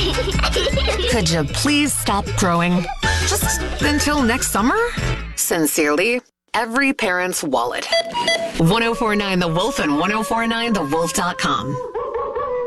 Could you please stop growing? Just until next summer? Sincerely, every parent's wallet. 1049 The Wolf and 1049thewolf.com.